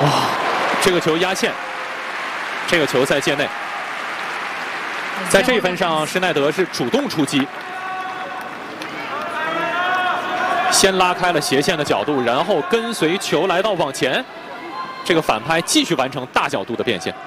哇，这个球压线，这个球在界内。在这一分上，施耐德是主动出击，先拉开了斜线的角度，然后跟随球来到网前，这个反拍继续完成大角度的变线。